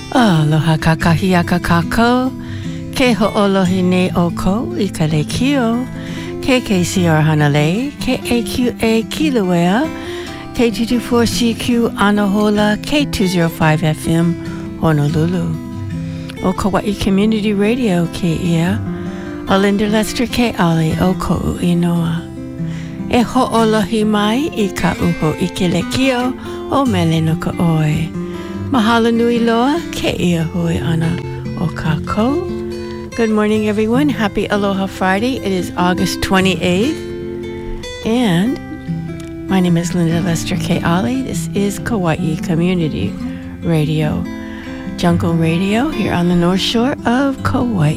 Aloha kakahiaka kako, ke ho'olohine oko I kalekio, KKCR Hanalei, KAQA Kilauea, K224CQ Anahola, K205 FM Honolulu. O Kauai Community Radio, Keia, Olinda Lester Ke'ali, O Ko'u Inoa. E ho'olohi mai I ka uho I kelekio, O mele no ka oi. Mahalo nui loa, ke'ia hui ana o kako. Good morning, everyone. Happy Aloha Friday. It is August 28th. And my name is Linda Lester Ke'ali. This is Kauai Community Radio, Jungle Radio here on the North Shore of Kauai.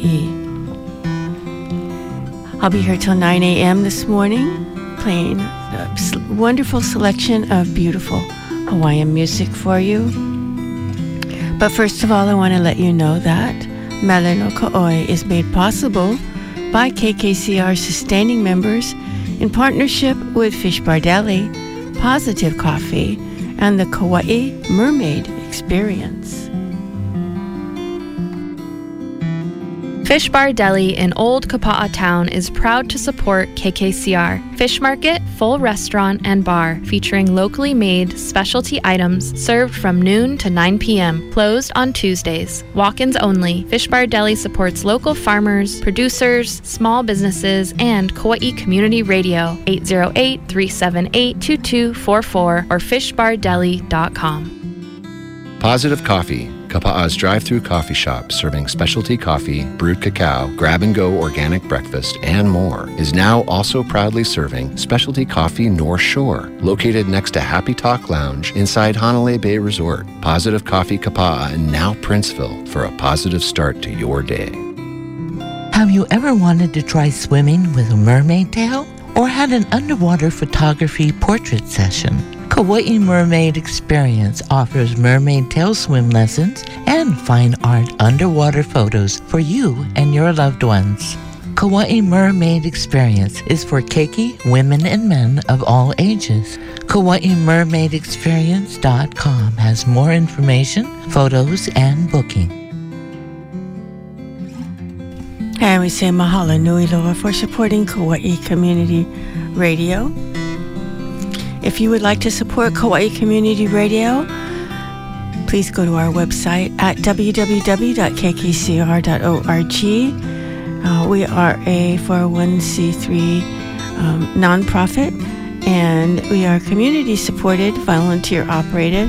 I'll be here till 9 a.m. this morning, playing a wonderful selection of beautiful Hawaiian music for you. But first of all, I want to let you know that Mele no Ka'oi is made possible by KKCR sustaining members in partnership with Fish Bar Deli, Positive Coffee, and the Kauai Mermaid Experience. Fish Bar Deli in Old Kapa'a Town is proud to support KKCR. Fish market, full restaurant, and bar featuring locally made specialty items served from noon to 9 p.m. Closed on Tuesdays. Walk-ins only. Fish Bar Deli supports local farmers, producers, small businesses, and Kauai Community Radio. 808-378-2244 or fishbardeli.com. Positive Coffee, Kapa'a's drive-through coffee shop serving specialty coffee, brewed cacao, grab-and-go organic breakfast, and more, is now also proudly serving specialty coffee North Shore, located next to Happy Talk Lounge inside Hanalei Bay Resort. Positive Coffee Kapa'a and now Princeville for a positive start to your day. Have you ever wanted to try swimming with a mermaid tail? Or had an underwater photography portrait session? Kauai Mermaid Experience offers mermaid tail swim lessons and fine art underwater photos for you and your loved ones. Kauai Mermaid Experience is for keiki, women and men of all ages. KauaiMermaidExperience.com has more information, photos, and booking. And we say mahalo nui loa for supporting Kauai Community Radio. If you would like to support Kauai Community Radio, please go to our website at www.kkcr.org. We are a 401c3 nonprofit, and we are community supported, volunteer operated,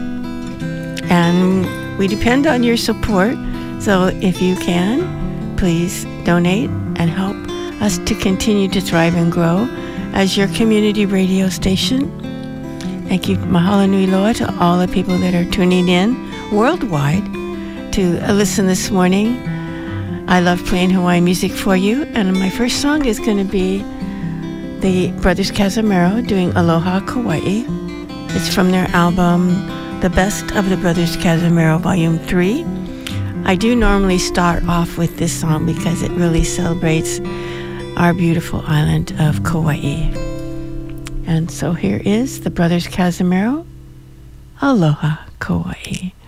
and we depend on your support. So if you can, please donate and help us to continue to thrive and grow as your community radio station. Thank you, mahalo nui loa, to all the people that are tuning in worldwide to listen this morning. I love playing Hawaiian music for you, and my first song is going to be the Brothers Casimiro doing Aloha Kauai. It's from their album, The Best of the Brothers Casimiro, Volume 3. I do normally start off with this song because it really celebrates our beautiful island of Kauai. And so here is the Brothers Casimiro, Aloha Kauai.